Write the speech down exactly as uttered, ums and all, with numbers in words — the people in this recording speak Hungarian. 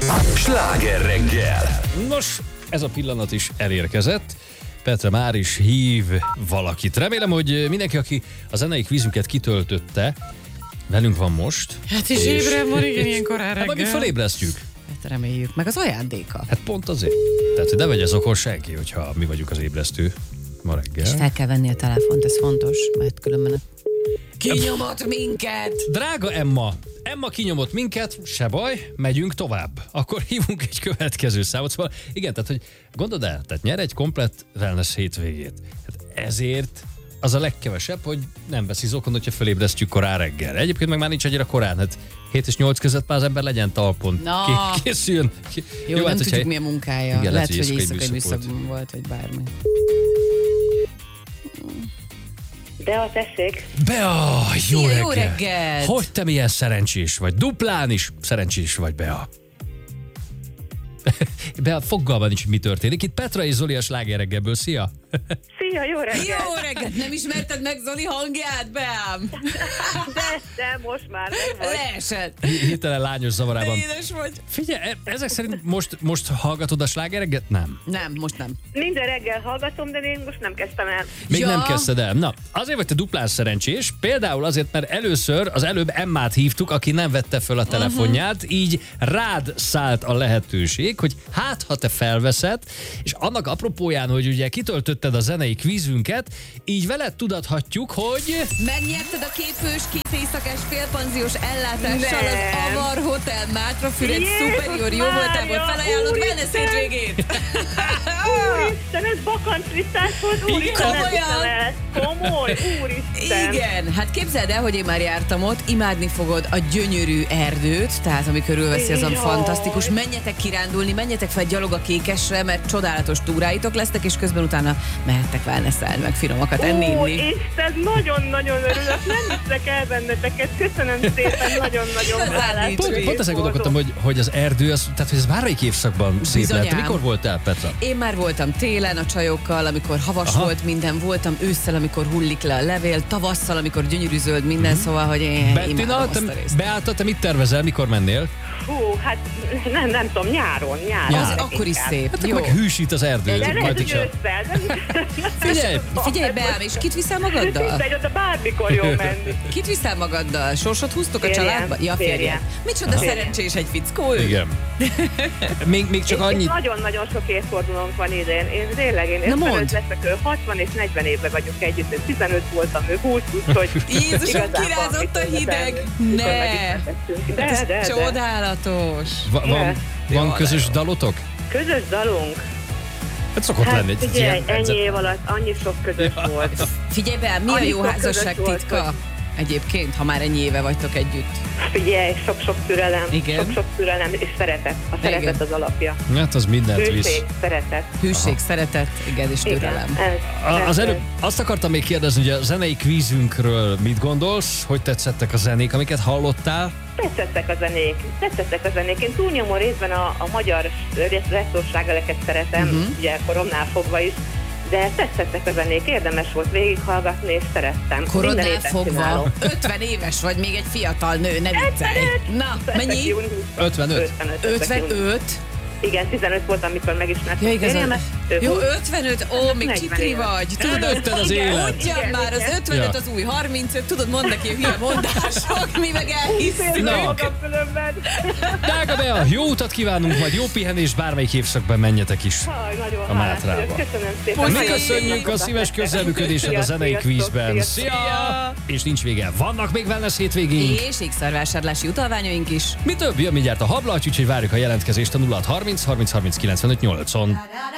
Sláger reggel. Nos, ez a pillanat is elérkezett. Petra már is hív valakit. Remélem, hogy mindenki, aki a zenei kvízünket kitöltötte, velünk van most. Hát is ébren van, igen, ilyen korán reggel. Hát majd mi felébresztjük. Hát reméljük. Meg az ajándéka. Hát pont azért. Tehát, hogy ne vegye okol senki, hogyha mi vagyunk az ébresztő ma reggel. És fel kell venni a telefont, ez fontos, mert különben kinyomott minket! Drága Emma, Emma kinyomott minket, se baj, megyünk tovább. Akkor hívunk egy következő számot. Szóval igen, tehát, hogy gondold el, tehát nyer egy komplett wellness hétvégét. Hát ezért az a legkevesebb, hogy nem veszi zokon, hogyha fölébresztjük korán reggel. Egyébként meg már nincs annyira korán, hát hét és nyolc között már az ember legyen talpon. No. Ké- készüljön. Jó, Jó nem hát, tudjuk, mi a munkája. Igen, lehet, lehet, hogy éjszakai műszak műszakban volt, vagy bármi. Bea, tessék. Bea, jó, Szia, reggel. jó reggelt! Hogy te milyen szerencsés vagy? Duplán is szerencsés vagy, Bea. Bea, fogalma nincs, hogy mi történik. Itt Petra és Zoli a Sláger reggelből. Szia! Szia, jó reggelt. Jó reggelt! Nem ismerted meg Zoli hangját, Beám? De, de most már nem vagy. Leesett. Hirtelen lányos zavarában. Édes vagy. Figyelj, e- ezek szerint most, most hallgatod a Sláger reggelt? Nem. Nem, most nem. Minden reggel hallgatom, de én most nem kezdtem el. Még Ja. nem kezdted el. Na, azért vagy te duplán szerencsés, például azért, mert először az előbb Emmát hívtuk, aki nem vette föl a telefonját, uh-huh. így rád szállt a lehetőség, hogy hát, ha te felveszed, és annak apropóján, hogy ugye kitöltötted a zenei kvízünket, így veled tudathatjuk, hogy... Megnyerted a kétfős, két éjszakás félpanziós ellátással Nem. az Avar Hotel Mátrafüred Jézus Superior jó Mária, voltából felajánlott úristen! wellness hétvégét. Úristen, ez bakancslisztás volt, úristen, nem komolyan? hiszem el. Komoly, úristen. Igen, hát képzeld el, hogy én már jártam ott, imádni fogod a gyönyörű erdőt, tehát ami körülveszi azon Jaj. fantasztikus. Menjetek kirándulni, menjetek fel gyalog a Kékesre, mert csodálatos túráitok lesztek, és közben utána mehettek wellnesselni, meg finomakat enni, Ó, inni. Isten, nagyon-nagyon örülök, nem hiszek el benneteket. Köszönöm szépen, nagyon-nagyon hálás. Pont, pont ezen gondolkodtam, hogy, hogy az erdő, az, tehát hogy ez bármelyik évszakban szép Bizonyám. lehet. Mikor voltál, Petra? Én már voltam télen a csajokkal, amikor havas Aha. volt minden, voltam ősszel, amikor hullik le a levél, tavasszal, amikor gyönyörű zöld minden, Mhm. szóval, hogy én Bettina, imádom te, azt a részt. Beáta, te mit tervezel, mikor mennél? Hú, hát nem, nem tudom, nyáron, nyáron. Nyáron. Az leginkább. akkor is szép. Hát Jó. akkor meg hűsít az erdő. De majd lehet, hogy csak- ősszel, nem? Figyelj! Figyelj, Beám, és kit viszel magaddal? Mindegy, oda bármikor jó menni. Kit viszel magaddal? Sorsot húztok a Férjem, családba? Ja, férjem. férjem. Micsoda szerencsés egy fickó ő. Igen. Még, még csak És annyit... nagyon-nagyon sok évfordulónk van idén. Én tényleg, én Na mondd. ötvenöt leszek, ő hatvan és negyven évben vagyunk együtt. Én tizenöt voltam, ő húsz, úgyhogy... Jézusom, igazából kirázott a mit hideg! tenni, mikor Ne! megismerkedtünk. De, Ez de, de. csodálatos! Va- van, van Jó, közös jó. dalotok? Közös dalunk. Hát szokott Hát lenni. egy figyelj, ilyen ennyi év alatt annyi sok közös volt. Figyelj, Beám, mi a Annyi jó sok házasság közös volt, titka? Egyébként, ha már ennyi éve vagytok együtt. Figyelj, sok-sok türelem, Igen. sok-sok türelem és szeretet. A szeretet Igen. az alapja. Hát az mindent visz. Hűség, szeretet. Hűség, szeretet, igen, és türelem. Igen, ez, A- Az ez- előbb azt akartam még kérdezni, hogy a zenei kvízünkről mit gondolsz? Hogy tetszettek a zenék, amiket hallottál? Tetszettek a zenék, tetszettek a zenék. Én túlnyomó részben a, a magyar resszorságeleket szeretem, Mhm. uh-huh. ugye koromnál fogva is, de tetszettek a zenék, érdemes volt végighallgatni, és szerettem. Minden Korodnál évben fogva, csinálom. ötven éves vagy, még egy fiatal nő, ne viccelj. Na, mennyi? ötvenöt. ötvenöt. ötvenöt? Igen, tizenöt volt, amikor megismertem Ja, igazán. férjemet. Ő Jó, húsz. ötvenöt, ó, még negyven csipri éves. vagy. Tudod, Előtted az élet. Ugyan Igen, már, az igen. ötvenöt Ja. az új harmincöt, tudod, mondd neki a hülye mondások, mi meg elhiszünk. Na. Magam különben. Drága Bea, jó utat kívánunk, majd jó pihenést, bármelyik évszakban menjetek is. Haj, nagyon A hálás Mátrába. vagyok. Köszönöm szépen. Mi Puszi. köszönjük a szíves közreműködésed a zenei Sziasztok, kvízben. sziasztok. Szia! És nincs vége, vannak még wellness hétvégénk. És ékszarvásárlási utalványaink is. Mi több, jön mindjárt a hablaty, úgyhogy várjuk a jelentkezést a nulla hat harminc harminc harminc kilencvenöt nyolcon.